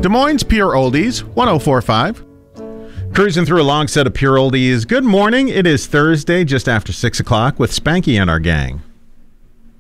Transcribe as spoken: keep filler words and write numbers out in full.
Des Moines Pure Oldies, one oh four point five. Cruising through a long set of Pure Oldies. Good morning. It is Thursday, just after six o'clock, with Spanky and our gang.